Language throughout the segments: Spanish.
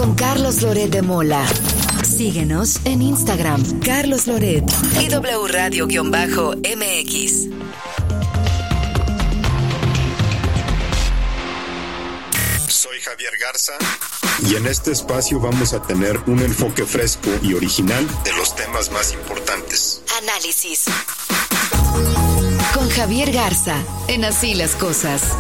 con Carlos Loret de Mola. Síguenos en Instagram, Carlos Loret y W Radio-MX. Soy Javier Garza y en este espacio vamos a tener un enfoque fresco y original de los temas más importantes. Análisis con Javier Garza en Así las Cosas.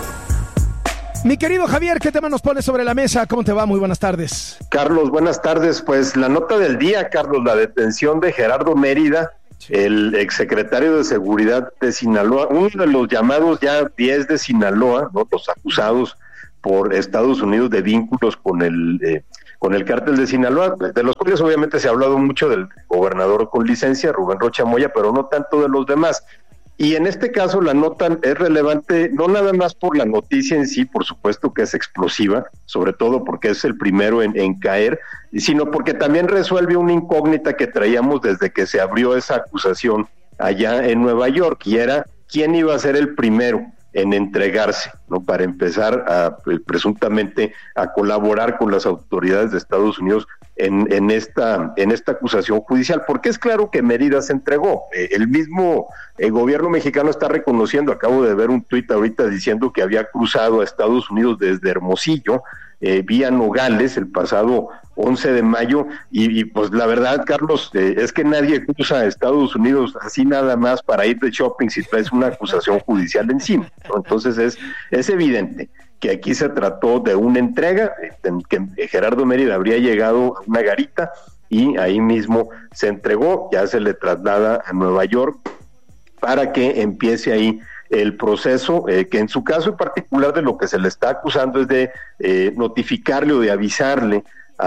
Mi querido Javier, ¿qué tema nos pones sobre la mesa? ¿Cómo te va? Muy buenas tardes. Carlos, buenas tardes. Pues la nota del día, Carlos, la detención de Gerardo Mérida, el exsecretario de Seguridad de Sinaloa, uno de los llamados ya 10 de Sinaloa, ¿no? Los acusados por Estados Unidos de vínculos con el cártel de Sinaloa, de los cuales obviamente se ha hablado mucho del gobernador con licencia, Rubén Rocha Moya, pero no tanto de los demás. Y en este caso la nota es relevante no nada más por la noticia en sí, por supuesto que es explosiva, sobre todo porque es el primero en caer, sino porque también resuelve una incógnita que traíamos desde que se abrió esa acusación allá en Nueva York, y era quién iba a ser el primero en entregarse, ¿no? Para empezar presuntamente a colaborar con las autoridades de Estados Unidos en esta acusación judicial, porque es claro que Mérida se entregó. El mismo gobierno mexicano está reconociendo, acabo de ver un tuit ahorita diciendo que había cruzado a Estados Unidos desde Hermosillo, vía Nogales el pasado 11 de mayo, y pues la verdad, Carlos, es que nadie cruza a Estados Unidos así nada más para ir de shopping si traes una acusación judicial encima, ¿no? Entonces es evidente que aquí se trató de una entrega, que Gerardo Mérida habría llegado a una garita y ahí mismo se entregó, ya se le traslada a Nueva York para que empiece ahí el proceso, que en su caso en particular de lo que se le está acusando es de notificarle o de avisarle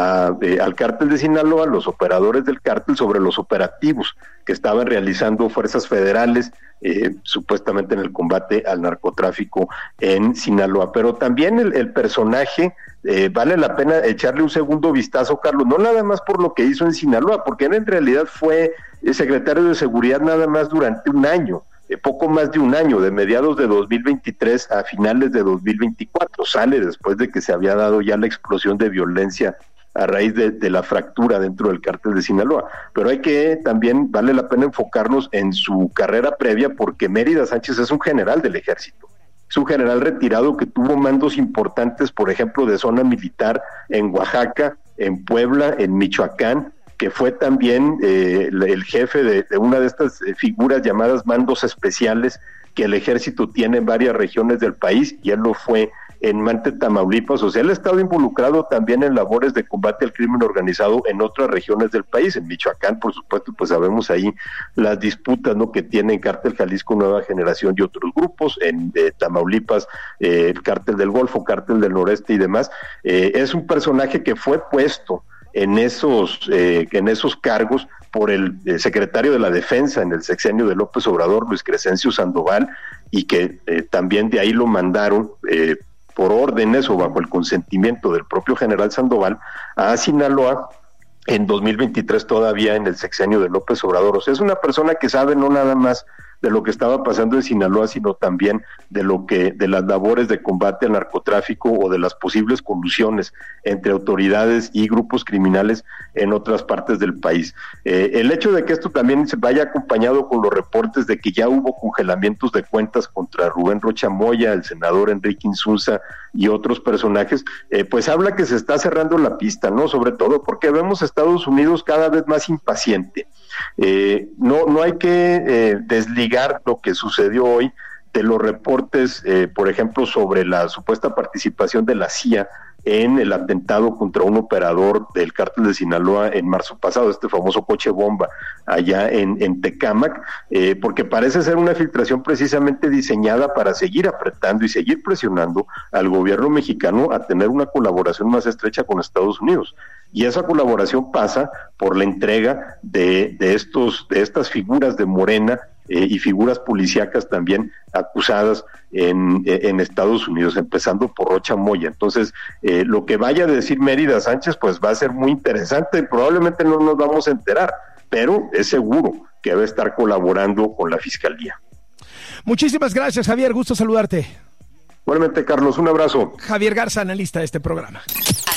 al cártel de Sinaloa, los operadores del cártel, sobre los operativos que estaban realizando fuerzas federales, supuestamente en el combate al narcotráfico en Sinaloa. Pero también el personaje, vale la pena echarle un segundo vistazo, Carlos, no nada más por lo que hizo en Sinaloa, porque él en realidad fue secretario de Seguridad nada más durante un año, poco más de un año, de mediados de 2023 a finales de 2024, sale después de que se había dado ya la explosión de violencia a raíz de la fractura dentro del cártel de Sinaloa. Pero hay que también, vale la pena enfocarnos en su carrera previa, porque Mérida Sánchez es un general del ejército, es un general retirado que tuvo mandos importantes, por ejemplo, de zona militar en Oaxaca, en Puebla, en Michoacán, que fue también el jefe de una de estas figuras llamadas mandos especiales que el ejército tiene en varias regiones del país, y él lo fue en Mante, Tamaulipas. O sea, él ha estado involucrado también en labores de combate al crimen organizado en otras regiones del país. En Michoacán, por supuesto, pues sabemos ahí las disputas, ¿no?, que tienen Cártel Jalisco Nueva Generación y otros grupos. En Tamaulipas, el Cártel del Golfo, Cártel del Noreste y demás. Es un personaje que fue puesto en esos cargos por el secretario de la Defensa en el sexenio de López Obrador, Luis Crescencio Sandoval, y que también de ahí lo mandaron por órdenes o bajo el consentimiento del propio general Sandoval a Sinaloa en 2023, todavía en el sexenio de López Obrador. O sea, es una persona que sabe no nada más de lo que estaba pasando en Sinaloa, sino también de las labores de combate al narcotráfico o de las posibles colusiones entre autoridades y grupos criminales en otras partes del país. El hecho de que esto también se vaya acompañado con los reportes de que ya hubo congelamientos de cuentas contra Rubén Rocha Moya, el senador Enrique Insunza y otros personajes, pues habla que se está cerrando la pista, ¿no? Sobre todo porque vemos a Estados Unidos cada vez más impaciente. No hay que desligar lo que sucedió hoy de los reportes, por ejemplo, sobre la supuesta participación de la CIA en el atentado contra un operador del cártel de Sinaloa en marzo pasado, este famoso coche bomba allá en Tecámac, porque parece ser una filtración precisamente diseñada para seguir apretando y seguir presionando al gobierno mexicano a tener una colaboración más estrecha con Estados Unidos. Y esa colaboración pasa por la entrega de estas figuras de Morena y figuras policíacas también acusadas en Estados Unidos, empezando por Rocha Moya. Entonces, lo que vaya a decir Mérida Sánchez, pues va a ser muy interesante. Probablemente no nos vamos a enterar, pero es seguro que debe estar colaborando con la Fiscalía. Muchísimas gracias, Javier. Gusto saludarte. Igualmente, Carlos, un abrazo. Javier Garza, analista de este programa.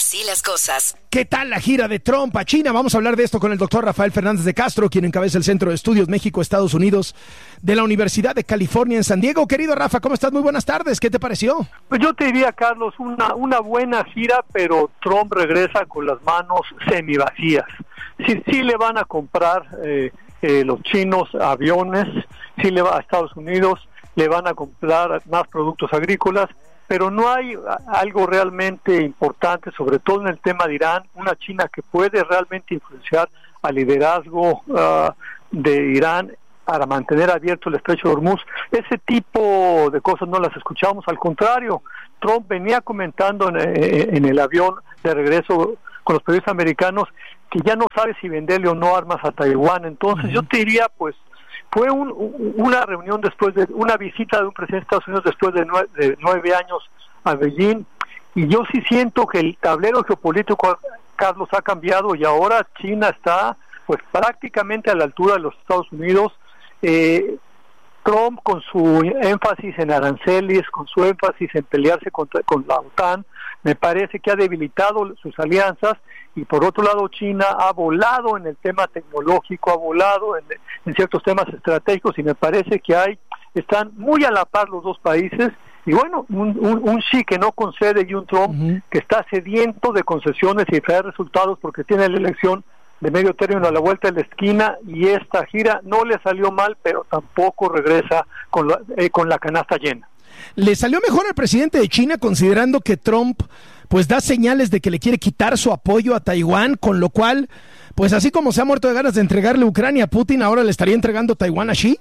Así las cosas. ¿Qué tal la gira de Trump a China? Vamos a hablar de esto con el doctor Rafael Fernández de Castro, quien encabeza el Centro de Estudios México-Estados Unidos de la Universidad de California en San Diego. Querido Rafa, ¿cómo estás? Muy buenas tardes. ¿Qué te pareció? Pues yo te diría, Carlos, una buena gira, pero Trump regresa con las manos semivacías. Sí le van a comprar los chinos aviones, sí le va a Estados Unidos, le van a comprar más productos agrícolas, pero no hay algo realmente importante, sobre todo en el tema de Irán, una China que puede realmente influenciar al liderazgo de Irán para mantener abierto el estrecho de Hormuz. Ese tipo de cosas no las escuchamos, al contrario, Trump venía comentando en el avión de regreso con los periodistas americanos que ya no sabe si venderle o no armas a Taiwán. Entonces yo te diría, pues, fue una reunión después de una visita de un presidente de Estados Unidos después de 9 años a Beijing, y yo sí siento que el tablero geopolítico, Carlos, ha cambiado y ahora China está pues prácticamente a la altura de los Estados Unidos. Trump, con su énfasis en aranceles, con su énfasis en pelearse con la OTAN, me parece que ha debilitado sus alianzas, y por otro lado China ha volado en el tema tecnológico, ha volado en ciertos temas estratégicos, y me parece que están muy a la par los dos países, y bueno, un Xi que no concede y un Trump que está sediento de concesiones y traer resultados porque tiene la elección de medio término a la vuelta de la esquina, y esta gira no le salió mal, pero tampoco regresa con la canasta llena. ¿Le salió mejor al presidente de China considerando que Trump pues da señales de que le quiere quitar su apoyo a Taiwán, con lo cual, pues así como se ha muerto de ganas de entregarle Ucrania a Putin, ahora le estaría entregando Taiwán a Xi?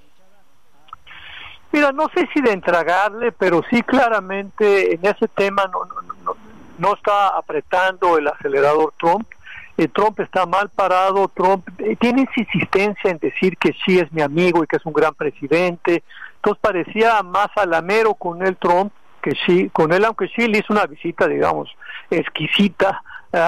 Mira, no sé si de entregarle, pero sí claramente en ese tema no está apretando el acelerador Trump. Trump está mal parado. Trump tiene insistencia en decir que Xi es mi amigo y que es un gran presidente. Entonces parecía más alamero con él Trump que Xi con él, aunque Xi le hizo una visita, digamos, exquisita,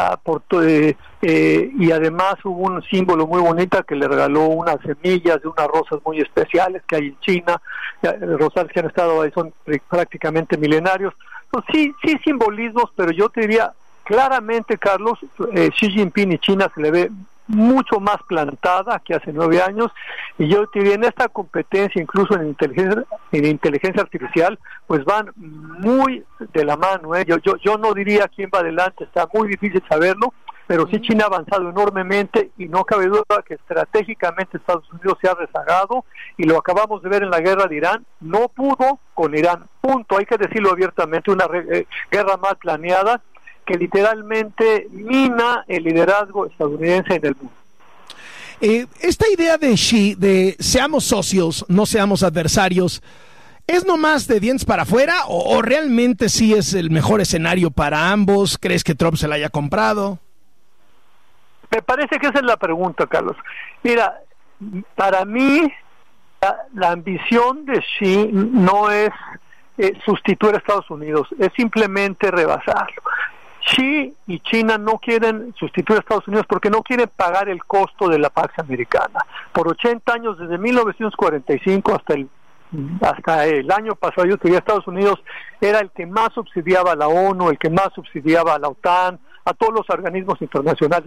y además hubo un símbolo muy bonito que le regaló unas semillas de unas rosas muy especiales que hay en China, rosales que han estado ahí, son prácticamente milenarios. Entonces, sí simbolismos, pero yo te diría claramente, Carlos, Xi Jinping y China se le ve mucho más plantada que hace 9 años, y yo te diría en esta competencia, incluso en inteligencia artificial, pues van muy de la mano. Yo no diría quién va adelante, está muy difícil saberlo, pero sí China ha avanzado enormemente, y no cabe duda que estratégicamente Estados Unidos se ha rezagado, y lo acabamos de ver en la guerra de Irán. No pudo con Irán, punto, hay que decirlo abiertamente, una guerra mal planeada que literalmente mina el liderazgo estadounidense en el mundo. Esta idea de Xi, de seamos socios, no seamos adversarios, ¿es nomás de dientes para afuera o realmente sí es el mejor escenario para ambos? ¿Crees que Trump se la haya comprado? Me parece que esa es la pregunta, Carlos. Mira, para mí la ambición de Xi no es sustituir a Estados Unidos, es simplemente rebasarlo. Xi y China no quieren sustituir a Estados Unidos porque no quieren pagar el costo de la Pax Americana. Por 80 años, desde 1945 hasta el año pasado, yo diría, Estados Unidos era el que más subsidiaba a la ONU, el que más subsidiaba a la OTAN, a todos los organismos internacionales.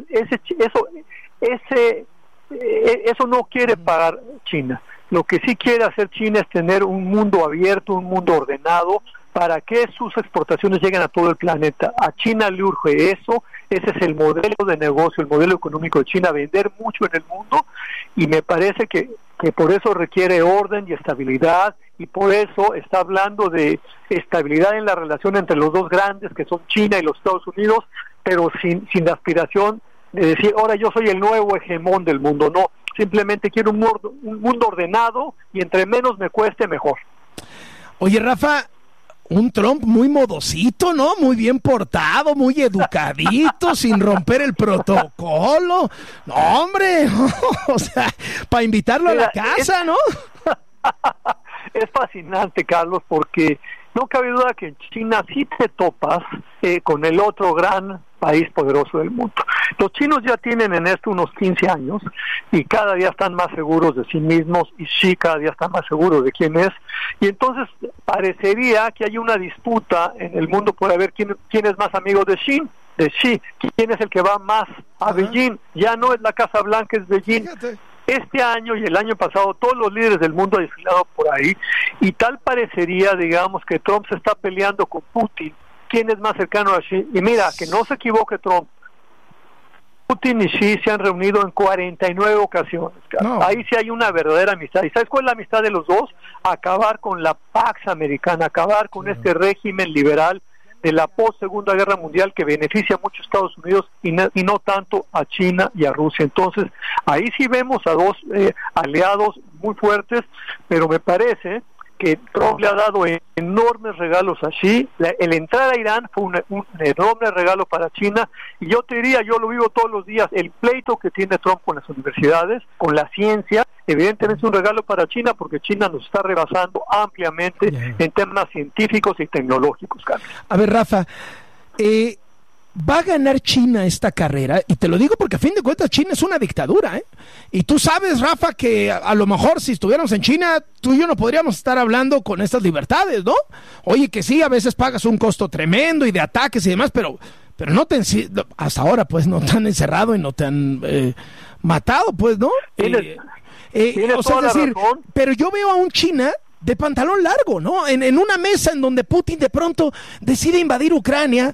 Eso no quiere pagar China. Lo que sí quiere hacer China es tener un mundo abierto, un mundo ordenado, para que sus exportaciones lleguen a todo el planeta. A China le urge eso, ese es el modelo de negocio, el modelo económico de China, vender mucho en el mundo, y me parece que por eso requiere orden y estabilidad, y por eso está hablando de estabilidad en la relación entre los dos grandes, que son China y los Estados Unidos, pero sin la aspiración de decir, ahora yo soy el nuevo hegemón del mundo. No, simplemente quiero un mundo ordenado, y entre menos me cueste, mejor. Oye, Rafa, un Trump muy modosito, ¿no? Muy bien portado, muy educadito, sin romper el protocolo. No, hombre, o sea, para invitarlo a la casa, ¿no? Es fascinante, Carlos, porque no cabe duda que en China sí te topas con el otro gran país poderoso del mundo. Los chinos ya tienen en esto unos 15 años y cada día están más seguros de sí mismos, y Xi cada día está más seguro de quién es, y entonces parecería que hay una disputa en el mundo por ver quién es más amigo de Xi. de Xi, quién es el que va más a Beijing. Ya no es la Casa Blanca, es Beijing. Fíjate. Este año y el año pasado todos los líderes del mundo han desfilado por ahí, y tal parecería, digamos, que Trump se está peleando con Putin, quién es más cercano a Xi. Y mira, que no se equivoque Trump, Putin y Xi se han reunido en 49 ocasiones. No. Ahí sí hay una verdadera amistad. ¿Y sabes cuál es la amistad de los dos? Acabar con la Pax Americana, acabar con este régimen liberal de la post-Segunda Guerra Mundial que beneficia mucho a Estados Unidos y no tanto a China y a Rusia. Entonces, ahí sí vemos a dos aliados muy fuertes, pero me parece que Trump le ha dado enormes regalos a Xi. El entrar a Irán fue un enorme regalo para China, y yo te diría, yo lo vivo todos los días, el pleito que tiene Trump con las universidades, con la ciencia, evidentemente es un regalo para China, porque China nos está rebasando ampliamente en temas científicos y tecnológicos, Carlos. A ver, Rafa, va a ganar China esta carrera, y te lo digo porque a fin de cuentas China es una dictadura, y tú sabes, Rafa, que a lo mejor si estuviéramos en China, tú y yo no podríamos estar hablando con estas libertades, ¿no? Oye, que sí, a veces pagas un costo tremendo y de ataques y demás, pero no te hasta ahora pues no te han encerrado y no te han matado, pues, ¿no? Tienes o sea, es decir, razón. Pero yo veo a un China de pantalón largo, ¿no? En una mesa en donde Putin de pronto decide invadir Ucrania,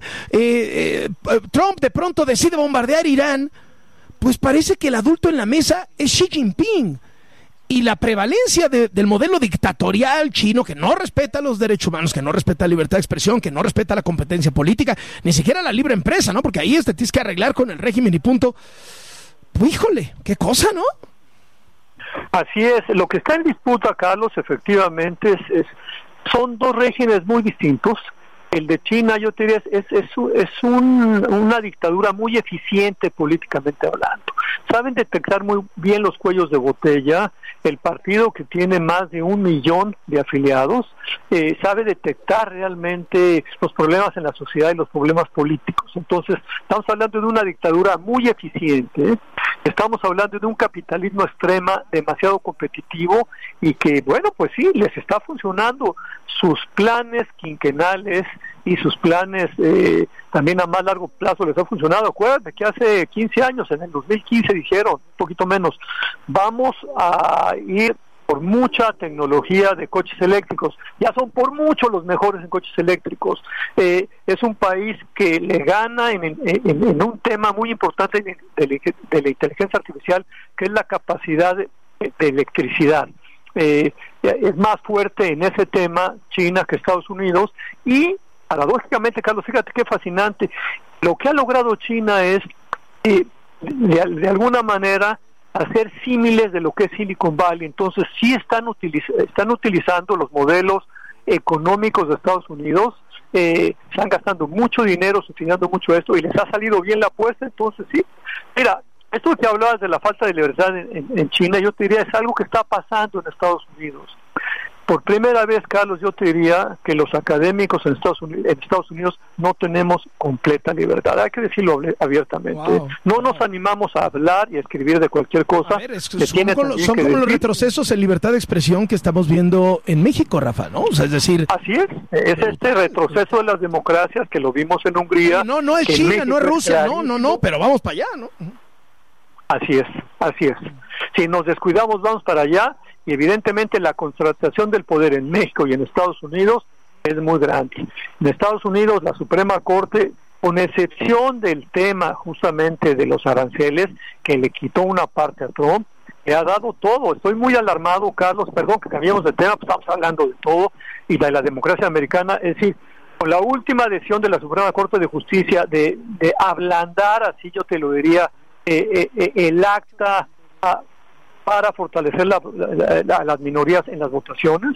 Trump de pronto decide bombardear Irán, pues parece que el adulto en la mesa es Xi Jinping. Y la prevalencia del modelo dictatorial chino, que no respeta los derechos humanos, que no respeta la libertad de expresión, que no respeta la competencia política, ni siquiera la libre empresa, ¿no? Porque ahí te tienes que arreglar con el régimen y punto. Pues, híjole, qué cosa, ¿no? Así es, lo que está en disputa, Carlos, efectivamente son dos regímenes muy distintos. El de China, yo te diría, es una dictadura muy eficiente políticamente hablando. Saben detectar muy bien los cuellos de botella. El partido, que tiene más de 1 millón de afiliados, sabe detectar realmente los problemas en la sociedad y los problemas políticos. Entonces, estamos hablando de una dictadura muy eficiente. Estamos hablando de un capitalismo extrema, demasiado competitivo, y que, bueno, pues sí, les está funcionando sus planes quinquenales y sus planes también a más largo plazo les ha funcionado. Acuérdate que hace 15 años, en el 2015, dijeron, un poquito menos, vamos a ir por mucha tecnología de coches eléctricos. Ya son por mucho los mejores en coches eléctricos. Es un país que le gana en un tema muy importante de la inteligencia artificial, que es la capacidad de electricidad. Es más fuerte en ese tema China que Estados Unidos, y paradójicamente, Carlos, fíjate qué fascinante, lo que ha logrado China es de alguna manera hacer símiles de lo que es Silicon Valley. Entonces sí están utilizando los modelos económicos de Estados Unidos, están gastando mucho dinero, subsidiando mucho esto, y les ha salido bien la apuesta. Entonces sí, mira, esto que hablabas de la falta de libertad en China, yo te diría, es algo que está pasando en Estados Unidos. Por primera vez, Carlos, yo te diría que los académicos en Estados Unidos no tenemos completa libertad. Hay que decirlo abiertamente. Wow. No nos animamos a hablar y a escribir de cualquier cosa. Son como los retrocesos en libertad de expresión que estamos viendo en México, Rafa, ¿no? O sea, es decir... Así es este retroceso de las democracias que lo vimos en Hungría. No es China, no es Rusia, no, pero vamos para allá, ¿no? Así es. Si nos descuidamos, vamos para allá. Y evidentemente la concentración del poder en México y en Estados Unidos es muy grande. En Estados Unidos, la Suprema Corte, con excepción del tema justamente de los aranceles, que le quitó una parte a Trump, le ha dado todo. Estoy muy alarmado, Carlos, perdón que cambiemos de tema, pues estamos hablando de todo, y de la democracia americana. Es decir, con la última decisión de la Suprema Corte de Justicia de ablandar, así yo te lo diría, el acta para fortalecer las minorías en las votaciones,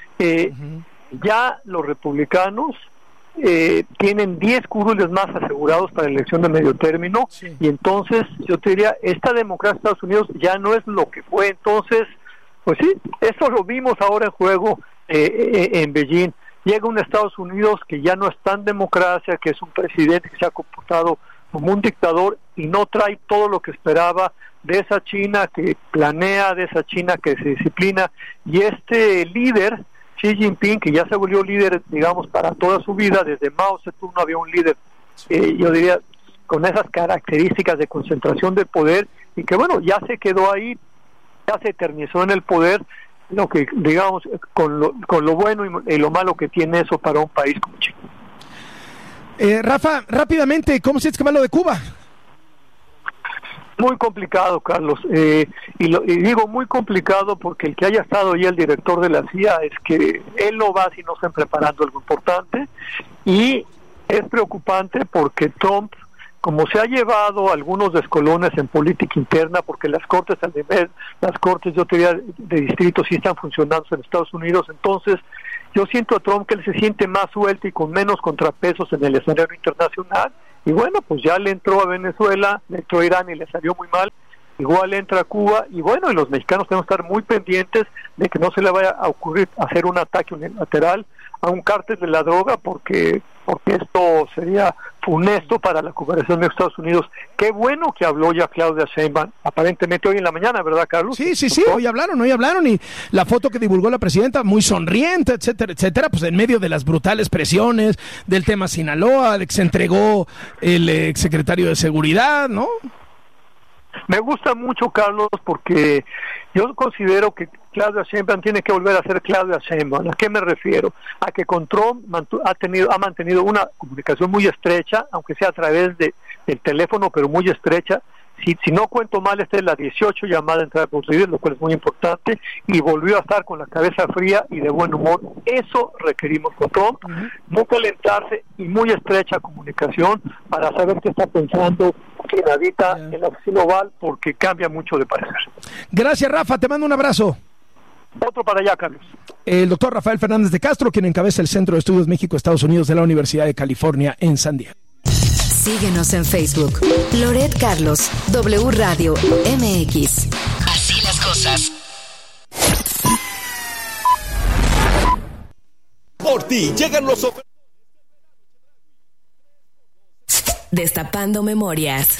ya los republicanos tienen 10 curules más asegurados para la elección de medio término, y entonces yo te diría, esta democracia de Estados Unidos ya no es lo que fue. Entonces, pues sí, eso lo vimos ahora en juego en Beijing. Llega un Estados Unidos que ya no es tan democracia, que es un presidente que se ha comportado como un dictador y no trae todo lo que esperaba de esa China que planea, de esa China que se disciplina. Y este líder, Xi Jinping, que ya se volvió líder, digamos, para toda su vida, desde Mao Zedong no había un líder, yo diría, con esas características de concentración del poder, y que bueno, ya se quedó ahí, ya se eternizó en el poder, lo que digamos con lo bueno y lo malo que tiene eso para un país como Chile. Rafa, rápidamente, ¿cómo sientes que va lo de Cuba? Muy complicado, Carlos, y digo muy complicado porque el que haya estado ahí el director de la CIA es que él no va si no están preparando algo importante, y es preocupante porque Trump, como se ha llevado algunos descolones en política interna, porque las cortes yo te diría de distrito sí están funcionando en Estados Unidos, entonces yo siento a Trump que él se siente más suelto y con menos contrapesos en el escenario internacional, y bueno, pues ya le entró a Venezuela, le entró a Irán y le salió muy mal, igual entra a Cuba, y bueno, y los mexicanos tenemos que estar muy pendientes de que no se le vaya a ocurrir hacer un ataque unilateral a un cártel de la droga, porque esto sería funesto para la cooperación de Estados Unidos. Qué bueno que habló ya Claudia Sheinbaum, aparentemente hoy en la mañana, ¿verdad, Carlos? Sí, hoy hablaron, y la foto que divulgó la presidenta, muy sonriente, etcétera, pues en medio de las brutales presiones del tema Sinaloa, de que se entregó el exsecretario de Seguridad, ¿no? Me gusta mucho, Carlos, porque yo considero que Claudia Sheinbaum tiene que volver a ser Claudia Sheinbaum. ¿A qué me refiero? A que con Trump ha mantenido una comunicación muy estrecha, aunque sea a través del teléfono, pero muy estrecha. Si no cuento mal, esta es la 18 llamada entre los, lo cual es muy importante, y volvió a estar con la cabeza fría y de buen humor. Eso requerimos con Trump, no calentarse y muy estrecha comunicación para saber qué está pensando quedadita en la oficina oval, porque cambia mucho de parecer. Gracias, Rafa, te mando un abrazo. Otro para allá, Carlos. El doctor Rafael Fernández de Castro, quien encabeza el Centro de Estudios México-Estados Unidos de la Universidad de California en San Diego. Síguenos en Facebook. Loret Carlos, W Radio MX. Así las cosas. Por ti llegan los Destapando Memorias.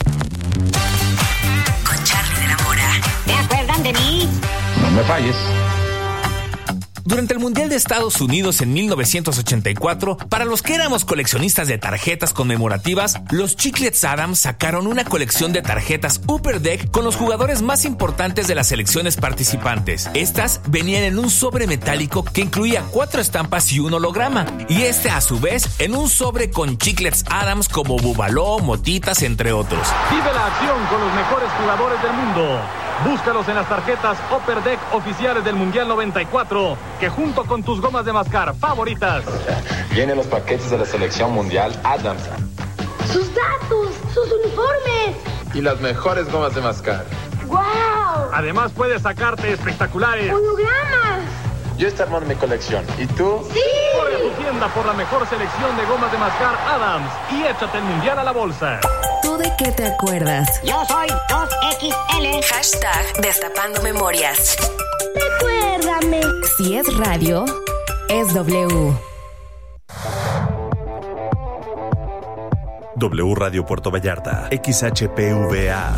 Con Charlie de la Mora. ¿Te acuerdan de mí? No me falles. Durante el Mundial de Estados Unidos en 1984, para los que éramos coleccionistas de tarjetas conmemorativas, los Chiclets Adams sacaron una colección de tarjetas Upper Deck con los jugadores más importantes de las selecciones participantes. Estas venían en un sobre metálico que incluía 4 estampas y un holograma, y a su vez en un sobre con Chiclets Adams como Bubaló, Motitas, entre otros. Vive la acción con los mejores jugadores del mundo. Búscalos en las tarjetas Upper Deck oficiales del Mundial 94, que junto con tus gomas de mascar favoritas vienen los paquetes de la selección mundial Adams. ¡Sus datos! ¡Sus uniformes! Y las mejores gomas de mascar. ¡Wow! Además puedes sacarte espectaculares ¡hologramas! Yo estoy armando mi colección. ¿Y tú? ¡Sí! Corre a tu tienda por la mejor selección de gomas de mascar Adams y échate el Mundial a la bolsa. ¿Tú de qué te acuerdas? Yo soy 2XL. Hashtag Destapando Memorias. Recuérdame. Si es radio, es W. W Radio Puerto Vallarta, XHPVA,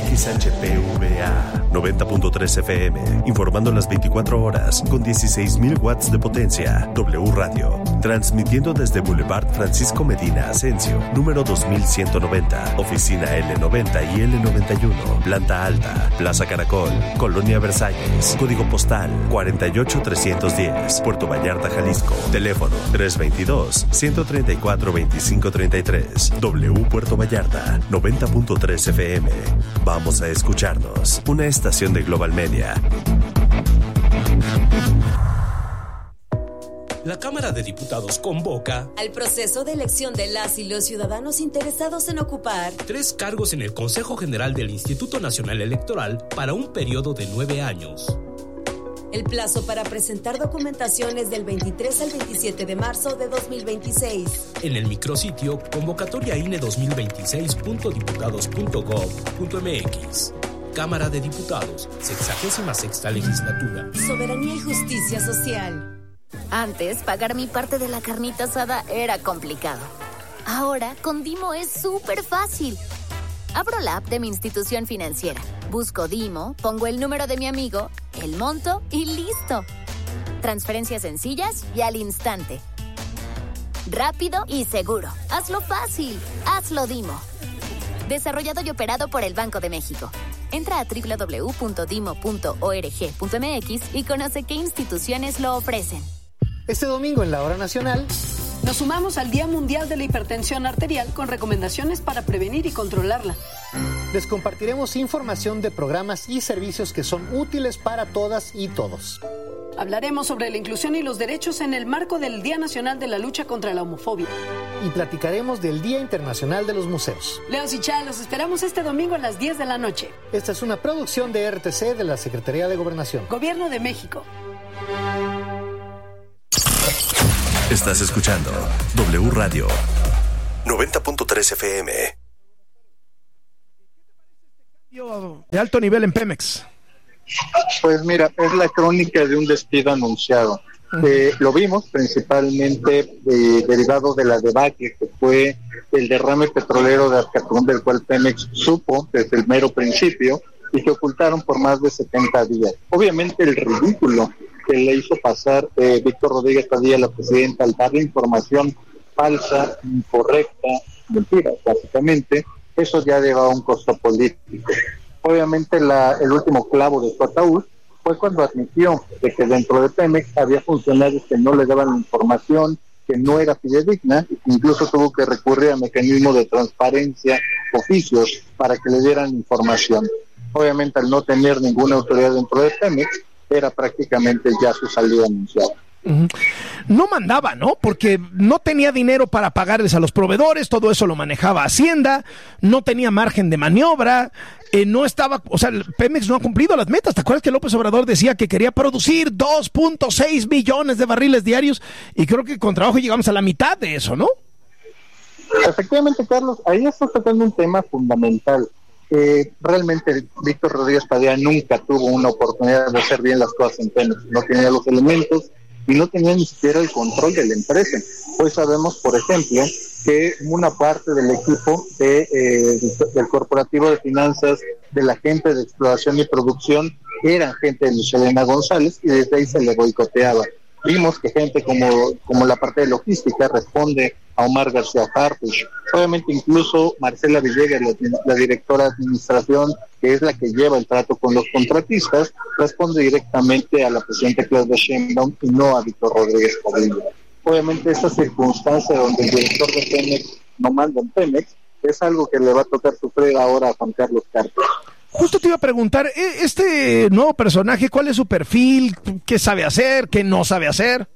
90.3 FM, informando las 24 horas con 16,000 watts de potencia. W Radio, transmitiendo desde Boulevard Francisco Medina Asensio, número 2190, oficina L90 y L91, planta alta, Plaza Caracol, Colonia Versalles, código postal 48310, Puerto Vallarta, Jalisco, teléfono 322-134-2533. W Puerto Vallarta, 90.3 FM. Vamos a escucharnos. Una estación de Global Media. La Cámara de Diputados convoca al proceso de elección de las y los ciudadanos interesados en ocupar 3 cargos en el Consejo General del Instituto Nacional Electoral para un periodo de 9 años. El plazo para presentar documentación es del 23 al 27 de marzo de 2026. En el micrositio convocatoriaine2026.diputados.gov.mx. Cámara de Diputados, 66ª Legislatura. Soberanía y justicia social. Antes, pagar mi parte de la carnita asada era complicado. Ahora, con Dimo es súper fácil. Abro la app de mi institución financiera, busco Dimo, pongo el número de mi amigo, el monto y listo. Transferencias sencillas y al instante. Rápido y seguro. Hazlo fácil. Hazlo Dimo. Desarrollado y operado por el Banco de México. Entra a www.dimo.org.mx y conoce qué instituciones lo ofrecen. Este domingo en la Hora Nacional nos sumamos al Día Mundial de la Hipertensión Arterial con recomendaciones para prevenir y controlarla. Les compartiremos información de programas y servicios que son útiles para todas y todos. Hablaremos sobre la inclusión y los derechos en el marco del Día Nacional de la Lucha contra la Homofobia. Y platicaremos del Día Internacional de los Museos. Leos y Chá, los esperamos este domingo a las 10 de la noche. Esta es una producción de RTC de la Secretaría de Gobernación. Gobierno de México. Estás escuchando W Radio 90.3 FM. De alto nivel en Pemex. Pues mira, es la crónica de un despido anunciado. Lo vimos principalmente derivado de la debacle que fue el derrame petrolero de Arcatún, del cual Pemex supo desde el mero principio y que ocultaron por más de 70 días. Obviamente el ridículo que le hizo pasar Víctor Rodríguez Padilla, la presidenta, al darle información falsa, incorrecta, mentira, básicamente, eso ya llevaba un costo político. Obviamente el último clavo de su ataúd fue cuando admitió de que dentro de Pemex había funcionarios que no le daban información, que no era fidedigna, incluso tuvo que recurrir a mecanismos de transparencia, oficios, para que le dieran información. Obviamente al no tener ninguna autoridad dentro de Pemex, era prácticamente ya su salida anunciada. No mandaba, ¿no? Porque no tenía dinero para pagarles a los proveedores, todo eso lo manejaba Hacienda, no tenía margen de maniobra, no estaba, o sea, Pemex no ha cumplido las metas. ¿Te acuerdas que López Obrador decía que quería producir 2.6 millones de barriles diarios? Y creo que con trabajo llegamos a la mitad de eso, ¿no? Efectivamente, Carlos, ahí está tocando un tema fundamental. Realmente Víctor Rodríguez Padilla nunca tuvo una oportunidad de hacer bien las cosas en Pemex, no tenía los elementos y no tenía ni siquiera el control de la empresa. Hoy sabemos, por ejemplo, que una parte del equipo del corporativo de finanzas, de la gente de exploración y producción, eran gente de Michelena González y desde ahí se le boicoteaba. Vimos que gente como la parte de logística responde a Omar García Harfuch. Obviamente incluso Marcela Villegas, la directora de administración, que es la que lleva el trato con los contratistas, responde directamente a la presidenta Claudia Sheinbaum y no a Víctor Rodríguez Padilla. Obviamente esta circunstancia donde el director de Pemex no manda en Pemex es algo que le va a tocar sufrir ahora a Juan Carlos Carpio. Justo te iba a preguntar, este nuevo personaje, ¿cuál es su perfil? ¿Qué sabe hacer? ¿Qué no sabe hacer?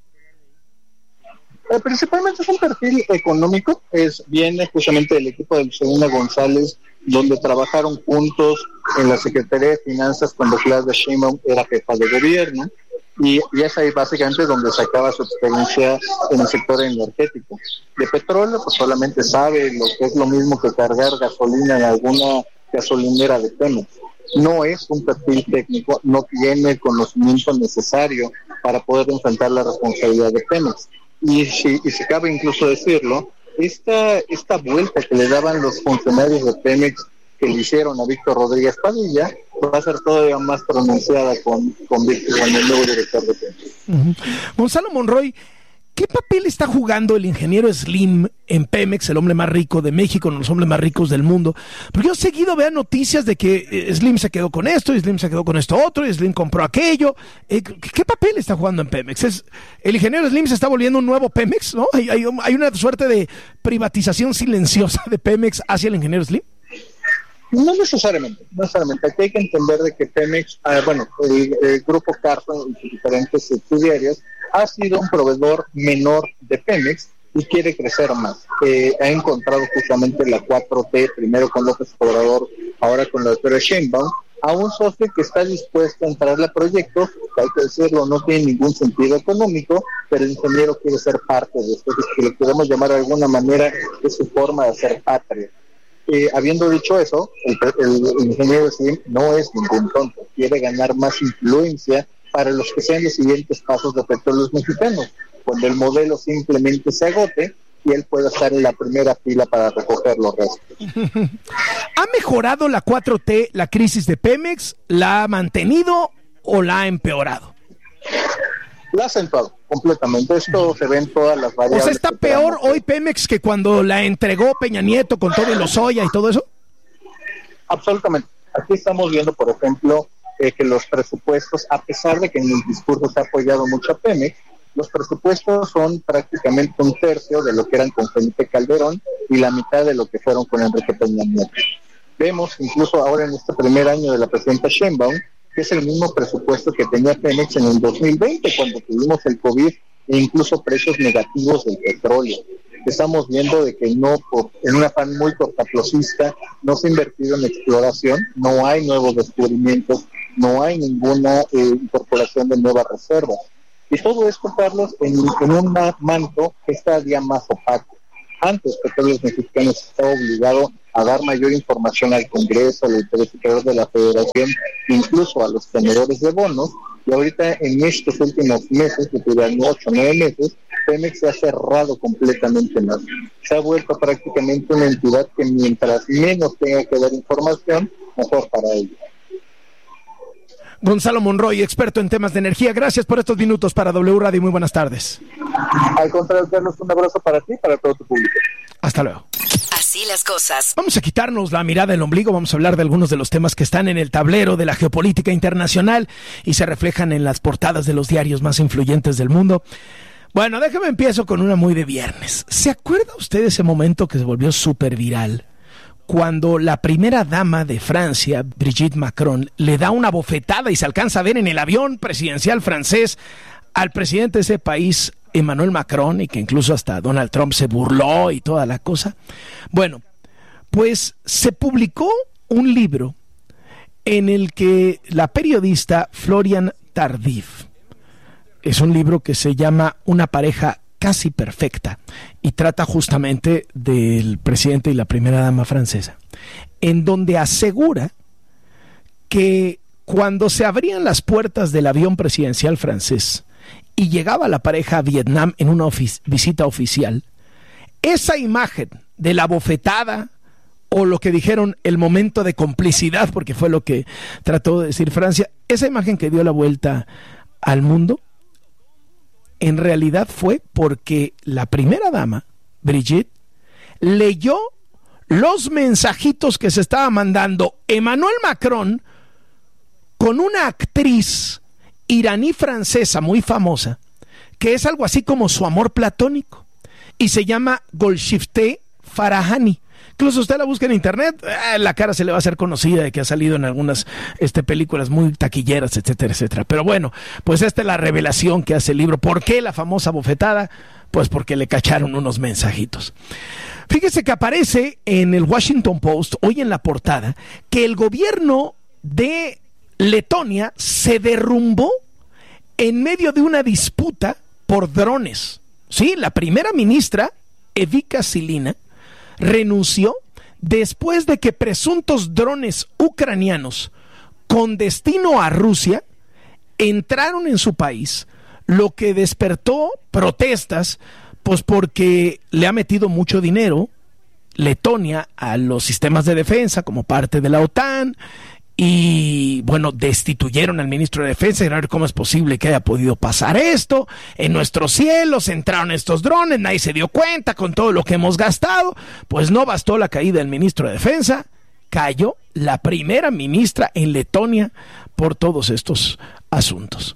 Principalmente es un perfil económico, viene justamente del equipo de Michelena González, donde trabajaron juntos en la Secretaría de Finanzas cuando Claudia Sheinbaum era jefa de gobierno, y es ahí básicamente donde sacaba su experiencia en el sector energético. De petróleo, pues solamente sabe lo que es lo mismo que cargar gasolina en alguna gasolinera de Pemex. No es un perfil técnico, no tiene el conocimiento necesario para poder enfrentar la responsabilidad de Pemex. Y si cabe incluso decirlo, esta vuelta que le daban los funcionarios de Pemex que le hicieron a Víctor Rodríguez Padilla va a ser todavía más pronunciada con el nuevo director de Pemex. Gonzalo Monroy, ¿qué papel está jugando el ingeniero Slim en Pemex, el hombre más rico de México, uno de los hombres más ricos del mundo? Porque yo seguido veo noticias de que Slim se quedó con esto, y Slim se quedó con esto otro, y Slim compró aquello. ¿Qué papel está jugando en Pemex? ¿El ingeniero Slim se está volviendo un nuevo Pemex, no? ¿Hay una suerte de privatización silenciosa de Pemex hacia el ingeniero Slim? No necesariamente. Aquí hay que entender de que Pemex, el grupo Carso y sus diferentes subsidiarias ha sido un proveedor menor de Pemex y quiere crecer más. Ha encontrado justamente la 4T, primero con López Obrador, ahora con la doctora Sheinbaum, a un socio que está dispuesto a entrarle a proyectos, que hay que decirlo, no tiene ningún sentido económico, pero el ingeniero quiere ser parte de esto, que lo podemos llamar de alguna manera de su forma de hacer patria. Habiendo dicho eso, el ingeniero Slim no es ningún tonto, quiere ganar más influencia para los que sean los siguientes pasos de Petróleos Mexicanos, cuando el modelo simplemente se agote y él pueda estar en la primera fila para recoger los restos. ¿Ha mejorado la 4T la crisis de Pemex? ¿La ha mantenido o la ha empeorado? La ha acentuado completamente. Esto se ve en todas las variables. O sea, ¿está peor hoy Pemex que cuando la entregó Peña Nieto con todo y Lozoya y todo eso? Absolutamente. Aquí estamos viendo, por ejemplo, que los presupuestos, a pesar de que en el discurso se ha apoyado mucho a Pemex, los presupuestos son prácticamente un tercio de lo que eran con Felipe Calderón y la mitad de lo que fueron con Enrique Peña Nieto. Vemos incluso ahora en este primer año de la presidenta Sheinbaum que es el mismo presupuesto que tenía Pemex en el 2020 cuando tuvimos el COVID e incluso precios negativos del petróleo. Estamos viendo de que no, en un afán muy cortoplacista, no se ha invertido en exploración, no hay nuevos descubrimientos, no hay ninguna incorporación de nuevas reservas. Y todo esto, Carlos, en un manto que es cada día más opaco. Antes, Petróleos Mexicanos estaba obligado a dar mayor información al Congreso, al Interés Superior de la Federación, incluso a los tenedores de bonos, y ahorita en estos últimos meses, que tuvieron 8 o 9 meses, Pemex se ha cerrado completamente más. Se ha vuelto prácticamente una entidad que mientras menos tenga que dar información, mejor para ellos. Gonzalo Monroy, experto en temas de energía, gracias por estos minutos para W Radio, muy buenas tardes. Al contrario, Carlos, un abrazo para ti y para todo tu público. Hasta luego. Así las cosas. Vamos a quitarnos la mirada del ombligo, vamos a hablar de algunos de los temas que están en el tablero de la geopolítica internacional y se reflejan en las portadas de los diarios más influyentes del mundo. Bueno, déjame empiezo con una muy de viernes. ¿Se acuerda usted de ese momento que se volvió súper viral? Cuando la primera dama de Francia, Brigitte Macron, le da una bofetada y se alcanza a ver en el avión presidencial francés al presidente de ese país, Emmanuel Macron, y que incluso hasta Donald Trump se burló y toda la cosa. Bueno, pues se publicó un libro en el que la periodista Florian Tardif, es un libro que se llama Una pareja casi perfecta y trata justamente del presidente y la primera dama francesa, en donde asegura que cuando se abrían las puertas del avión presidencial francés y llegaba la pareja a Vietnam en una visita oficial, esa imagen de la bofetada o lo que dijeron el momento de complicidad, porque fue lo que trató de decir Francia, esa imagen que dio la vuelta al mundo, en realidad fue porque la primera dama, Brigitte, leyó los mensajitos que se estaba mandando Emmanuel Macron con una actriz iraní francesa muy famosa, que es algo así como su amor platónico, y se llama Golshifteh Farahani. Incluso usted la busca en internet, la cara se le va a hacer conocida de que ha salido en algunas películas muy taquilleras, etcétera, etcétera. Pero bueno, pues esta es la revelación que hace el libro. ¿Por qué la famosa bofetada? Pues porque le cacharon unos mensajitos. Fíjese que aparece en el Washington Post, hoy en la portada, que el gobierno de Letonia se derrumbó en medio de una disputa por drones. Sí, la primera ministra, Evika Silina, renunció después de que presuntos drones ucranianos con destino a Rusia entraron en su país, lo que despertó protestas, pues porque le ha metido mucho dinero Letonia a los sistemas de defensa como parte de la OTAN. Y bueno, destituyeron al ministro de Defensa y a ver cómo es posible que haya podido pasar esto. En nuestros cielos entraron estos drones, nadie se dio cuenta con todo lo que hemos gastado. Pues no bastó la caída del ministro de Defensa, cayó la primera ministra en Letonia por todos estos asuntos.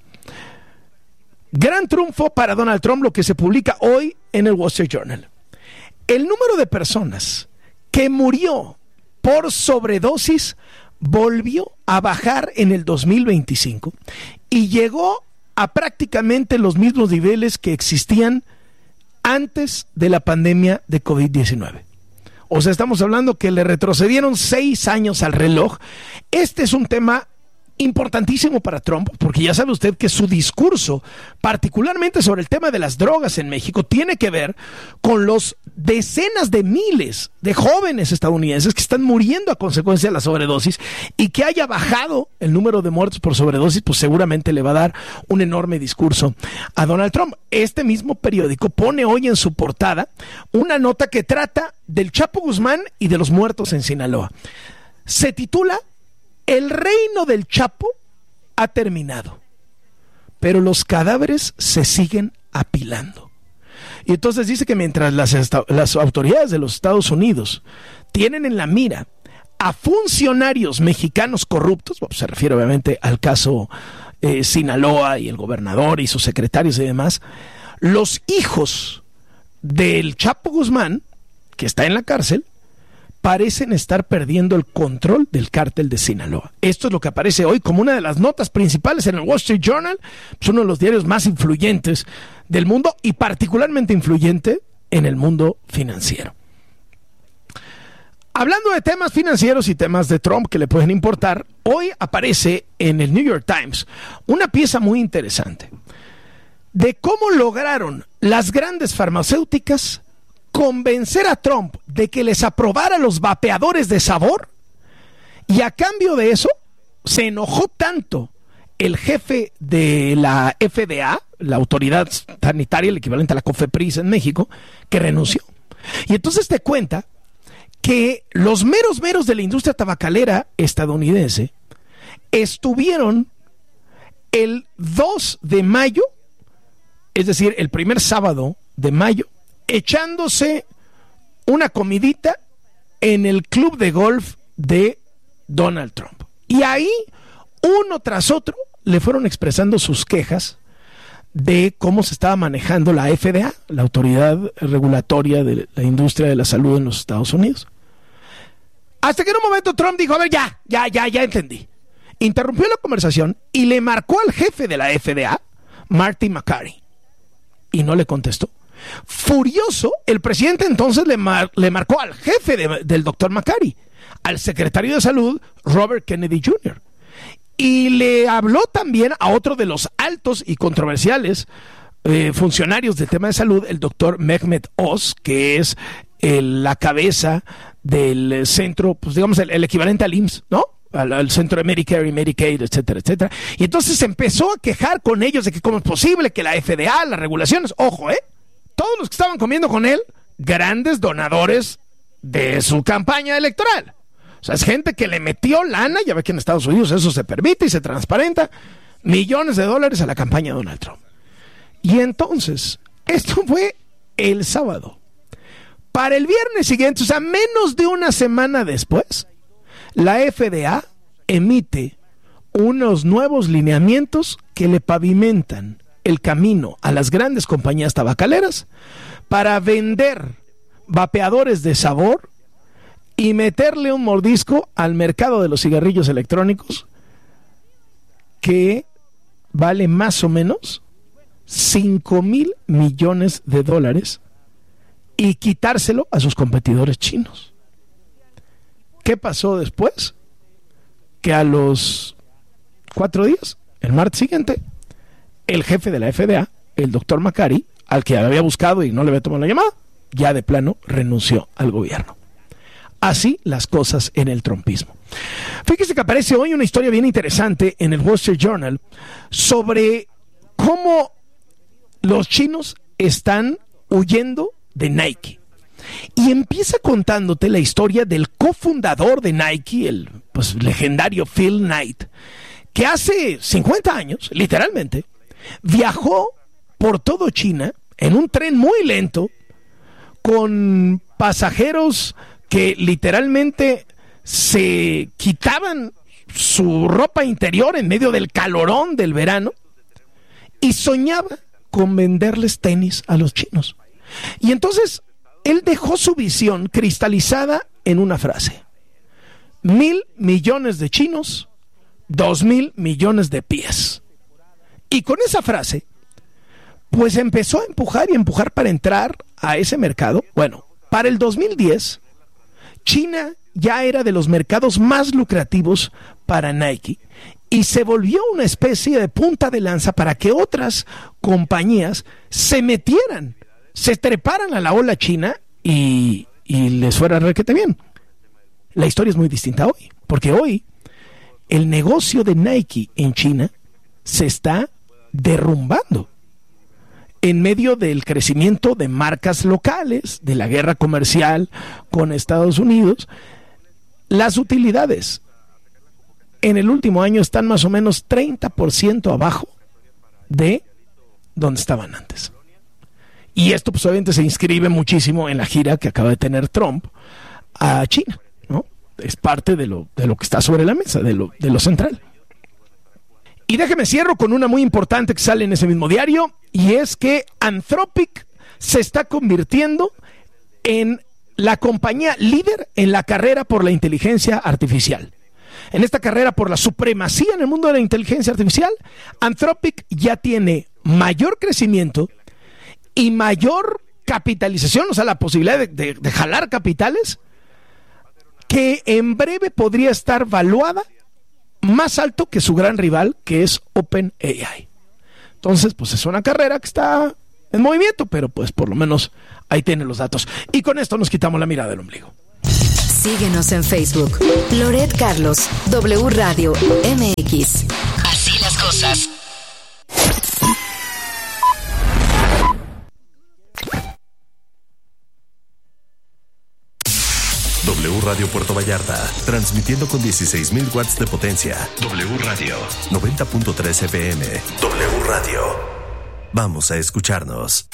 Gran triunfo para Donald Trump, lo que se publica hoy en el Wall Street Journal. El número de personas que murió por sobredosis volvió a bajar en el 2025 y llegó a prácticamente los mismos niveles que existían antes de la pandemia de COVID-19. O sea, estamos hablando que le retrocedieron 6 años al reloj. Este es un tema importantísimo para Trump, porque ya sabe usted que su discurso, particularmente sobre el tema de las drogas en México, tiene que ver con los decenas de miles de jóvenes estadounidenses que están muriendo a consecuencia de la sobredosis, y que haya bajado el número de muertos por sobredosis, pues seguramente le va a dar un enorme discurso a Donald Trump. Este mismo periódico pone hoy en su portada una nota que trata del Chapo Guzmán y de los muertos en Sinaloa. Se titula El reino del Chapo ha terminado, pero los cadáveres se siguen apilando. Y entonces dice que mientras las autoridades de los Estados Unidos tienen en la mira a funcionarios mexicanos corruptos, bueno, se refiere obviamente al caso Sinaloa y el gobernador y sus secretarios y demás, los hijos del Chapo Guzmán, que está en la cárcel, parecen estar perdiendo el control del cártel de Sinaloa. Esto es lo que aparece hoy como una de las notas principales en el Wall Street Journal, pues uno de los diarios más influyentes del mundo y particularmente influyente en el mundo financiero. Hablando de temas financieros y temas de Trump que le pueden importar, hoy aparece en el New York Times una pieza muy interesante de cómo lograron las grandes farmacéuticas convencer a Trump de que les aprobara los vapeadores de sabor, y a cambio de eso se enojó tanto el jefe de la FDA, la autoridad sanitaria, el equivalente a la COFEPRIS en México, que renunció. Y entonces te cuenta que los meros de la industria tabacalera estadounidense estuvieron el 2 de mayo, es decir, el primer sábado de mayo, echándose una comidita en el club de golf de Donald Trump. Y ahí, uno tras otro, le fueron expresando sus quejas de cómo se estaba manejando la FDA, la autoridad regulatoria de la industria de la salud en los Estados Unidos. Hasta que en un momento Trump dijo, a ver, ya entendí. Interrumpió la conversación y le marcó al jefe de la FDA, Marty Makary, y no le contestó. Furioso, el presidente entonces le marcó al jefe del doctor Makary, al secretario de salud, Robert Kennedy Jr., y le habló también a otro de los altos y controversiales funcionarios del tema de salud, el doctor Mehmet Oz, que es la cabeza del centro, pues digamos el equivalente al IMSS, ¿no? Al centro de Medicare y Medicaid, etcétera, etcétera. Y entonces se empezó a quejar con ellos de que cómo es posible que la FDA, las regulaciones, ojo, todos los que estaban comiendo con él, grandes donadores de su campaña electoral. O sea, es gente que le metió lana, ya ve que en Estados Unidos eso se permite y se transparenta, millones de dólares a la campaña de Donald Trump. Y entonces, esto fue el sábado. Para el viernes siguiente, o sea, menos de una semana después, la FDA emite unos nuevos lineamientos que le pavimentan el camino a las grandes compañías tabacaleras para vender vapeadores de sabor y meterle un mordisco al mercado de los cigarrillos electrónicos que vale más o menos $5,000 millones y quitárselo a sus competidores chinos. ¿Qué pasó después? Que a los 4 días, el martes siguiente, el jefe de la FDA, el doctor Makary, al que había buscado y no le había tomado la llamada, ya de plano renunció al gobierno. Así las cosas en el trumpismo. Fíjese que aparece hoy una historia bien interesante en el Wall Street Journal sobre cómo los chinos están huyendo de Nike. Y empieza contándote la historia del cofundador de Nike, el legendario Phil Knight, que hace 50 años, literalmente, viajó por todo China en un tren muy lento con pasajeros que literalmente se quitaban su ropa interior en medio del calorón del verano y soñaba con venderles tenis a los chinos. Y entonces él dejó su visión cristalizada en una frase: 1,000 millones de chinos, 2,000 millones de pies. Y con esa frase, pues empezó a empujar para entrar a ese mercado. Bueno, para el 2010, China ya era de los mercados más lucrativos para Nike y se volvió una especie de punta de lanza para que otras compañías se metieran, se treparan a la ola china y les fuera requete bien. La historia es muy distinta hoy, porque hoy el negocio de Nike en China se está derrumbando en medio del crecimiento de marcas locales, de la guerra comercial con Estados Unidos. Las utilidades en el último año están más o menos 30% abajo de donde estaban antes. Y esto pues obviamente se inscribe muchísimo en la gira que acaba de tener Trump a China, ¿no? es parte de lo que está sobre la mesa, de lo central. Y déjeme cierro con una muy importante que sale en ese mismo diario, y es que Anthropic se está convirtiendo en la compañía líder en la carrera por la inteligencia artificial. En esta carrera por la supremacía en el mundo de la inteligencia artificial, Anthropic ya tiene mayor crecimiento y mayor capitalización, o sea, la posibilidad de jalar capitales, que en breve podría estar valuada más alto que su gran rival, que es OpenAI. Entonces, pues es una carrera que está en movimiento, pero pues por lo menos ahí tienen los datos. Y con esto nos quitamos la mirada del ombligo. Síguenos en Facebook. Loret Carlos, W Radio MX. Así las cosas. W Radio Puerto Vallarta, transmitiendo con 16,000 watts de potencia. W Radio, 90.3 FM. W Radio. Vamos a escucharnos.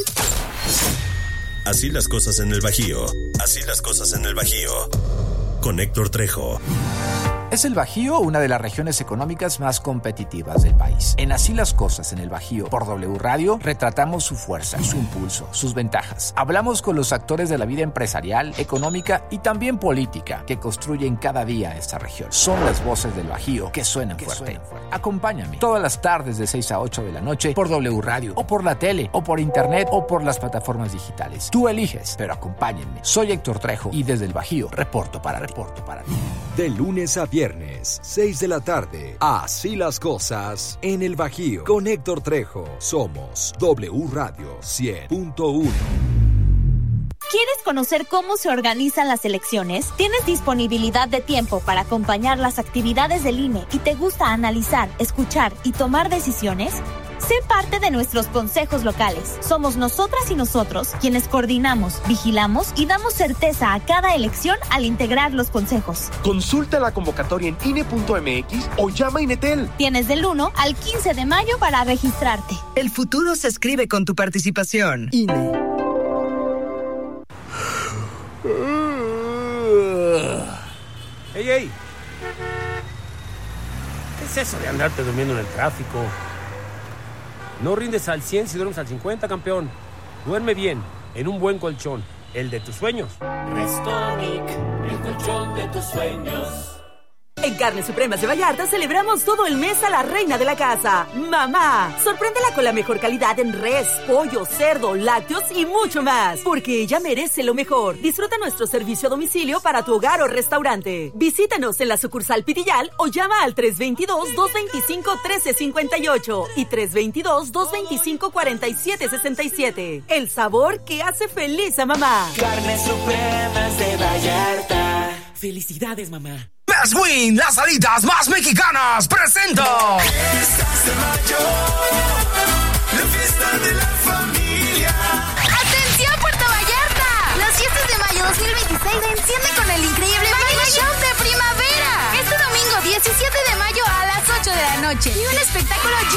Así las cosas en el Bajío. Así las cosas en el Bajío. Con Héctor Trejo. Es el Bajío una de las regiones económicas más competitivas del país. En Así las cosas en el Bajío, por W Radio, retratamos su fuerza, su impulso, sus ventajas. Hablamos con los actores de la vida empresarial, económica y también política que construyen cada día esta región. Son las voces del Bajío que suenan fuerte. Acompáñame todas las tardes de 6 a 8 de la noche por W Radio, o por la tele, o por internet, o por las plataformas digitales. Tú eliges, pero acompáñenme. Soy Héctor Trejo y desde el Bajío reporto para ti. De lunes a viernes, 6 de la tarde. Así las cosas en el Bajío. Con Héctor Trejo. Somos W Radio 100.1. ¿Quieres conocer cómo se organizan las elecciones? ¿Tienes disponibilidad de tiempo para acompañar las actividades del INE y te gusta analizar, escuchar y tomar decisiones? Sé parte de nuestros consejos locales. Somos nosotras y nosotros quienes coordinamos, vigilamos y damos certeza a cada elección al integrar los consejos. Consulta la convocatoria en INE.mx o llama a Inetel. Tienes del 1 al 15 de mayo para registrarte. El futuro se escribe con tu participación. INE. ¡Ey! ¿Qué es eso de andarte durmiendo en el tráfico? No rindes al 100 si duermes al 50, campeón. Duerme bien, en un buen colchón, el de tus sueños. Restonic, el colchón de tus sueños. En Carnes Supremas de Vallarta celebramos todo el mes a la reina de la casa, mamá. Sorpréndela con la mejor calidad en res, pollo, cerdo, lácteos y mucho más, porque ella merece lo mejor. Disfruta nuestro servicio a domicilio para tu hogar o restaurante. Visítanos en la sucursal Pitillal o llama al 322-225-1358 y 322-225-4767. El sabor que hace feliz a mamá. Carnes Supremas de Vallarta. Felicidades, mamá. Best Win, las alitas más mexicanas, presento. Fiestas de mayo, la fiesta de la familia. ¡Atención, Puerto Vallarta! Las fiestas de mayo 2026 se encienden con el increíble Baile Show de primavera. Este domingo 17 de mayo a las 8 de la noche. Y un espectáculo